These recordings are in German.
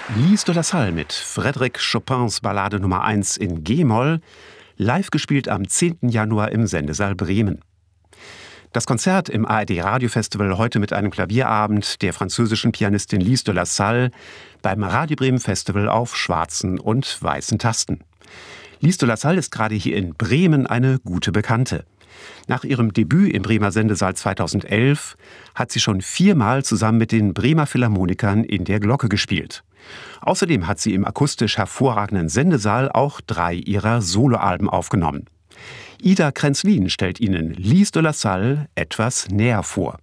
Lys de la Salle mit Frédéric Chopins Ballade Nummer 1 in G-Moll, live gespielt am 10. Januar im Sendesaal Bremen. Das Konzert im ARD-Radiofestival heute mit einem Klavierabend der französischen Pianistin Lys de la Salle beim Radio Bremen Festival auf schwarzen und weißen Tasten. Lys de la Salle ist gerade hier in Bremen eine gute Bekannte. Nach ihrem Debüt im Bremer Sendesaal 2011 hat sie schon 4-mal zusammen mit den Bremer Philharmonikern in der Glocke gespielt. Außerdem hat sie im akustisch hervorragenden Sendesaal auch 3 ihrer Soloalben aufgenommen. Ida Krenzlin stellt Ihnen Lys de la Salle etwas näher vor.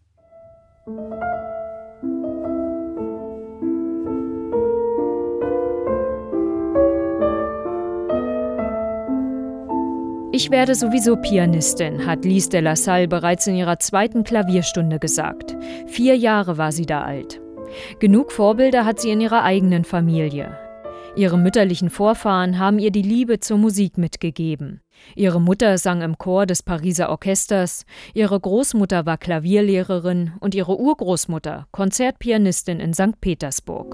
Ich werde sowieso Pianistin, hat Lys de la Salle bereits in ihrer 2. Klavierstunde gesagt. 4 Jahre war sie da alt. Genug Vorbilder hat sie in ihrer eigenen Familie. Ihre mütterlichen Vorfahren haben ihr die Liebe zur Musik mitgegeben. Ihre Mutter sang im Chor des Pariser Orchesters, ihre Großmutter war Klavierlehrerin und ihre Urgroßmutter Konzertpianistin in St. Petersburg.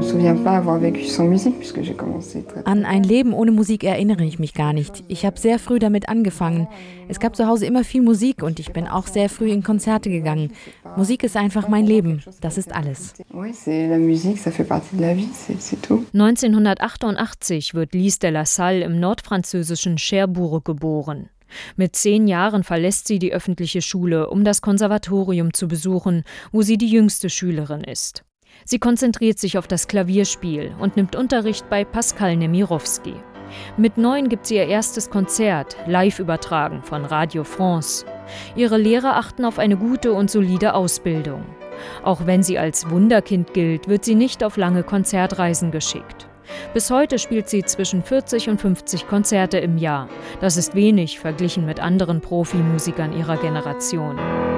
An ein Leben ohne Musik erinnere ich mich gar nicht. Ich habe sehr früh damit angefangen. Es gab zu Hause immer viel Musik und ich bin auch sehr früh in Konzerte gegangen. Musik ist einfach mein Leben. Das ist alles. 1988 wird Lys de la Salle im nordfranzösischen Cherbourg geboren. Mit 10 Jahren verlässt sie die öffentliche Schule, um das Konservatorium zu besuchen, wo sie die jüngste Schülerin ist. Sie konzentriert sich auf das Klavierspiel und nimmt Unterricht bei Pascal Nemirovsky. Mit 9 gibt sie ihr erstes Konzert, live übertragen von Radio France. Ihre Lehrer achten auf eine gute und solide Ausbildung. Auch wenn sie als Wunderkind gilt, wird sie nicht auf lange Konzertreisen geschickt. Bis heute spielt sie zwischen 40 und 50 Konzerte im Jahr. Das ist wenig verglichen mit anderen Profimusikern ihrer Generation.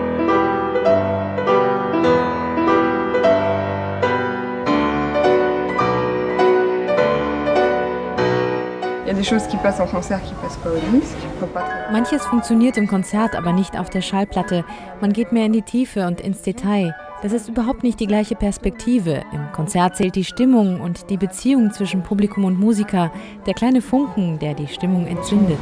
Manches funktioniert im Konzert, aber nicht auf der Schallplatte. Man geht mehr in die Tiefe und ins Detail. Das ist überhaupt nicht die gleiche Perspektive. Im Konzert zählt die Stimmung und die Beziehung zwischen Publikum und Musiker, der kleine Funken, der die Stimmung entzündet.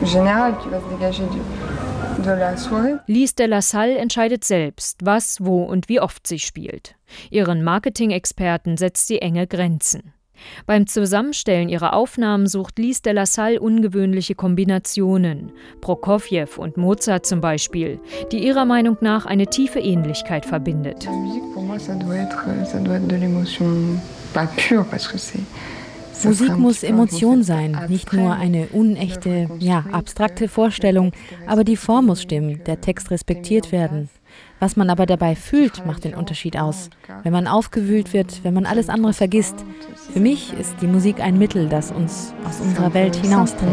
Lys de la Salle entscheidet selbst, was, wo und wie oft sie spielt. Ihren Marketing-Experten setzt sie enge Grenzen. Beim Zusammenstellen ihrer Aufnahmen sucht Lys de la Salle ungewöhnliche Kombinationen, Prokofjew und Mozart zum Beispiel, die ihrer Meinung nach eine tiefe Ähnlichkeit verbindet. Musik muss Emotion sein, nicht nur eine unechte, abstrakte Vorstellung, aber die Form muss stimmen, der Text respektiert werden. Was man aber dabei fühlt, macht den Unterschied aus. Wenn man aufgewühlt wird, wenn man alles andere vergisst. Für mich ist die Musik ein Mittel, das uns aus unserer Welt hinausträgt.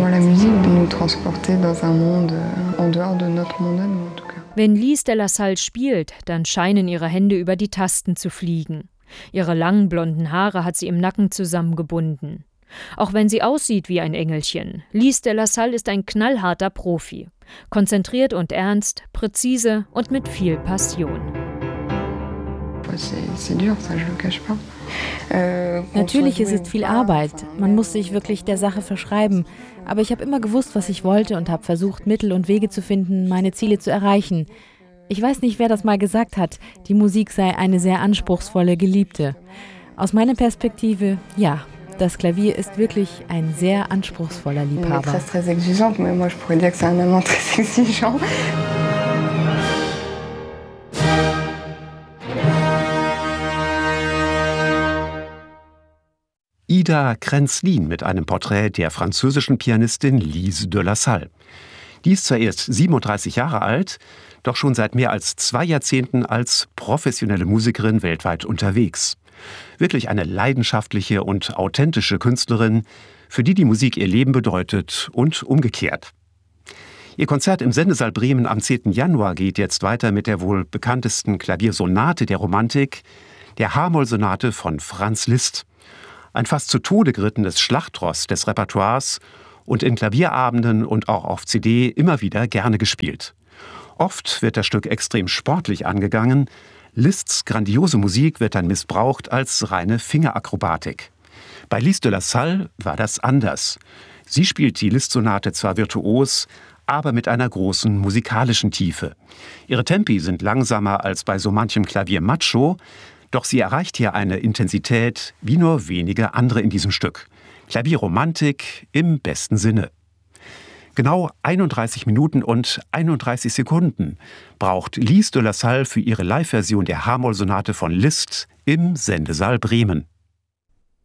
Wenn Lys de la Salle spielt, dann scheinen ihre Hände über die Tasten zu fliegen. Ihre langen blonden Haare hat sie im Nacken zusammengebunden. Auch wenn sie aussieht wie ein Engelchen, Lys de la Salle ist ein knallharter Profi. Konzentriert und ernst, präzise und mit viel Passion. Natürlich ist es viel Arbeit. Man muss sich wirklich der Sache verschreiben. Aber ich habe immer gewusst, was ich wollte und habe versucht, Mittel und Wege zu finden, meine Ziele zu erreichen. Ich weiß nicht, wer das mal gesagt hat, die Musik sei eine sehr anspruchsvolle Geliebte. Aus meiner Perspektive, ja. Das Klavier ist wirklich ein sehr anspruchsvoller Liebhaber. Ida Krenzlin mit einem Porträt der französischen Pianistin Lys de la Salle. Die ist zwar erst 37 Jahre alt, doch schon seit mehr als 2 Jahrzehnten als professionelle Musikerin weltweit unterwegs. Wirklich eine leidenschaftliche und authentische Künstlerin, für die Musik ihr Leben bedeutet und umgekehrt. Ihr Konzert im Sendesaal Bremen am 10. Januar geht jetzt weiter mit der wohl bekanntesten Klaviersonate der Romantik, der H-Moll-Sonate von Franz Liszt. Ein fast zu Tode gerittenes Schlachtross des Repertoires und in Klavierabenden und auch auf CD immer wieder gerne gespielt. Oft wird das Stück extrem sportlich angegangen, Liszts grandiose Musik wird dann missbraucht als reine Fingerakrobatik. Bei Lise de la Salle war das anders. Sie spielt die Liszt-Sonate zwar virtuos, aber mit einer großen musikalischen Tiefe. Ihre Tempi sind langsamer als bei so manchem Klavier Macho, doch sie erreicht hier eine Intensität wie nur wenige andere in diesem Stück. Klavierromantik im besten Sinne. Genau 31 Minuten und 31 Sekunden braucht Lise de la Salle für ihre Live-Version der H-Moll-Sonate von Liszt im Sendesaal Bremen.